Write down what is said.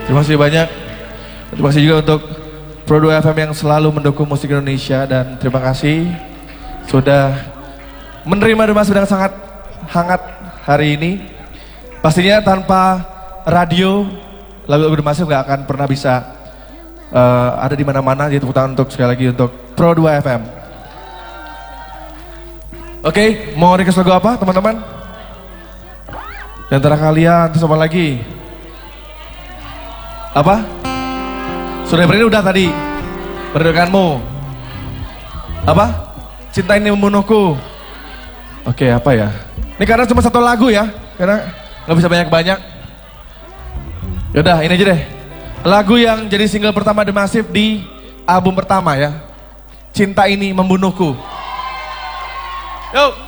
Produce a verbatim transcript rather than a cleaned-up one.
Terima kasih banyak. Terima kasih juga untuk Pro dua F M yang selalu mendukung musik Indonesia, dan terima kasih sudah menerima Demas sedang sangat hangat hari ini. Pastinya tanpa radio lagu-lagu Demas nggak akan pernah bisa uh, ada di mana-mana. Jadi tepuk tangan untuk sekali lagi untuk Pro dua F M. Oke, okay, mau request lagu apa teman-teman? Di antara kalian terus apa lagi? Apa? Sudah beri udah tadi. Merindukanmu. Apa? Cinta ini membunuhku. Oke, okay, apa ya? Ini karena cuma satu lagu ya, karena nggak bisa banyak-banyak. Yaudah, ini aja deh. Lagu yang jadi single pertama The Massive di album pertama ya. Cinta ini membunuhku. Yuk.